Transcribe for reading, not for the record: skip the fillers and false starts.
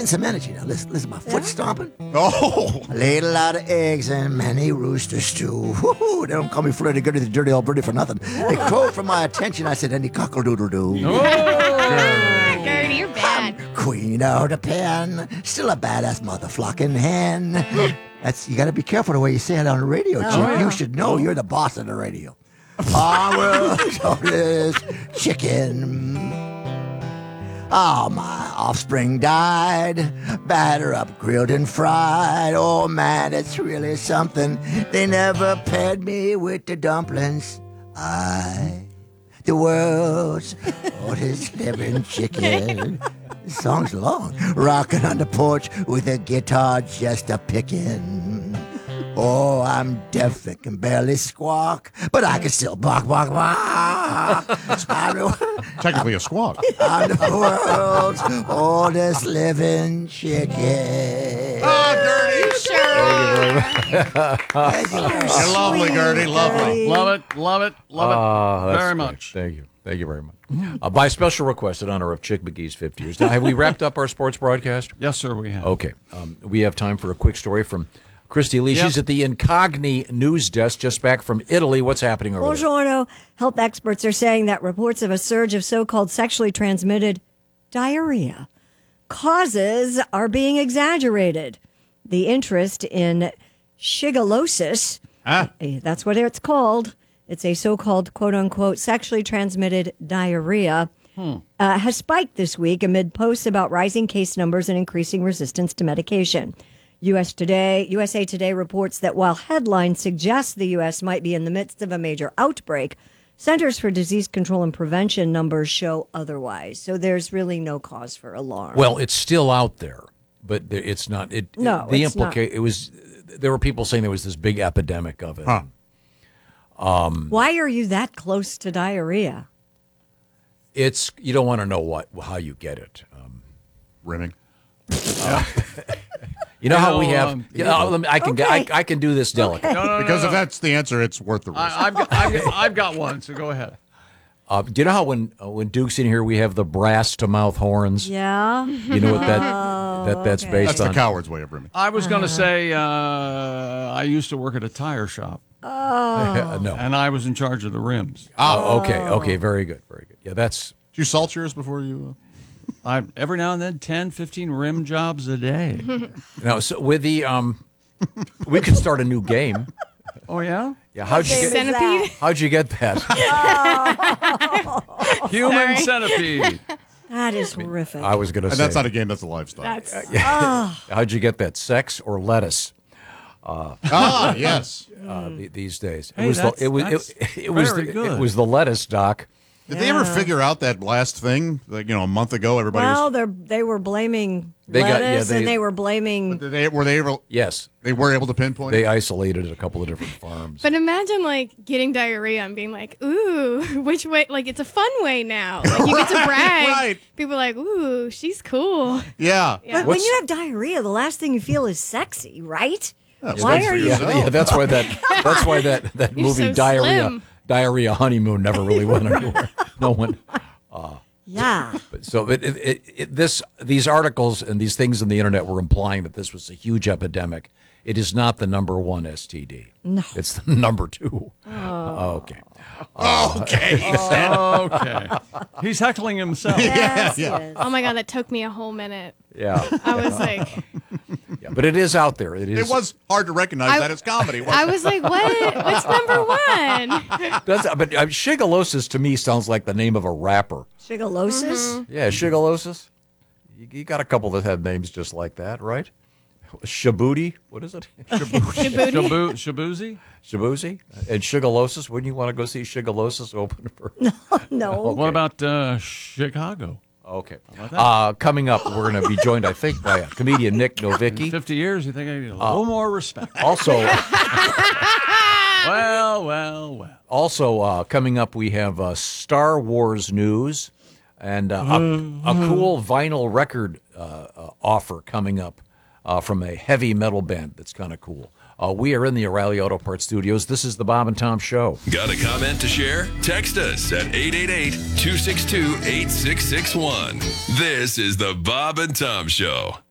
getting some energy now. Listen, my foot stomping. Oh. I laid a lot of eggs and many roosters too. Woo-hoo, they don't call me Freddy Goody, the dirty old birdie for nothing. They crowed for my attention. I said, any cockle-doodle-doo. Gertie, you're bad. Queen of the pen, still a badass mother-flocking hen. You got to be careful the way you say it on the radio, Chick. yeah. You should know you're the boss of the radio. I will show this chicken. Oh, my offspring died, batter up, grilled and fried. Oh, man, it's really something. They never paired me with the dumplings. The world's oldest living chicken. This song's long. Rocking on the porch with a guitar just a picking. Oh, I'm deaf and can barely squawk, but I can still bark. Technically a squawk. I'm the world's oldest living chicken. Oh, Gertie. Thank you. You're lovely, Gertie. Lovely. Love it. That's Very great. much. Thank you. Thank you very much. By special request in honor of Chick McGee's 50 years. Now, have we wrapped up our sports broadcast? Yes, sir, we have. Okay. We have time for a quick story from Christy Lee. Yep. She's at the Incogni news desk just back from Italy. What's happening over there? Buongiorno. Health experts are saying that reports of a surge of so-called sexually transmitted diarrhea causes are being exaggerated. The interest in shigellosis, that's what it's called. It's a so-called, quote-unquote, sexually transmitted diarrhea, has spiked this week amid posts about rising case numbers and increasing resistance to medication. USA Today reports that while headlines suggest the U.S. might be in the midst of a major outbreak, Centers for Disease Control and Prevention numbers show otherwise. So there's really no cause for alarm. Well, it's still out there, but it's not. It was. There were people saying there was this big epidemic of it. Huh. Why are you that close to diarrhea? It's you don't want to know how you get it. Rimming. You know how we have. I can do this delicate. Okay. Because if that's the answer, it's worth the risk. I've got one, so go ahead. Do you know how when Duke's in here we have the brass to mouth horns? Yeah. You know what that's okay. based That's on? the coward's way of rimming. I was going to say I used to work at a tire shop, No. and I was in charge of the rims. Oh, okay, very good. Yeah, that's. Did you salt yours before you... I every now and then 10, 15 rim jobs a day. So with the we could start a new game. Oh yeah? Yeah, How'd you get that? Human centipede. That is horrific. I was going to And say. that's not a game, that's a lifestyle. How'd you get that? Sex or lettuce? Yes. These days. Hey, It was the lettuce, Doc. Did they ever figure out that last thing? Like, a month ago, everybody they were blaming They got- lettuce, yeah, and they were blaming... were they able? Yes. They were able to pinpoint They it? isolated a couple of different farms. But imagine, getting diarrhea and being like, ooh, which way? It's a fun way now. You get to brag. Right. People are like, ooh, she's cool. Yeah. But when you have diarrhea, the last thing you feel is sexy, right? Why Why are you... Yeah, that's why that You're movie so slim. Diarrhea Honeymoon never really went anywhere. No one. Yeah. So these articles and these things on the internet were implying that this was a huge epidemic. It is not the number one STD. No. It's the number two. Okay. Okay. He's heckling himself. Yes, yeah. yes. Oh my God, that took me a whole minute. Yeah. I was like, But it is out there. It is. It was hard to recognize that as comedy. I was like, what? What's number one? But shigellosis to me sounds like the name of a rapper. Shigellosis? Yeah, shigellosis. You got a couple that have names just like that, right? Shabuti. What is it? Shabuzi? Shabuzi. And shigellosis. Wouldn't you want to go see shigellosis open for? No. What about Chicago? Okay. Coming up, we're going to be joined, I think, by comedian Nick Novicki. 50 years, you think I need a little more respect? Also, Well. also coming up, we have Star Wars news and a cool vinyl record offer coming up from a heavy metal band that's kind of cool. We are in the O'Reilly Auto Parts Studios. This is the Bob and Tom Show. Got a comment to share? Text us at 888-262-8661. This is the Bob and Tom Show.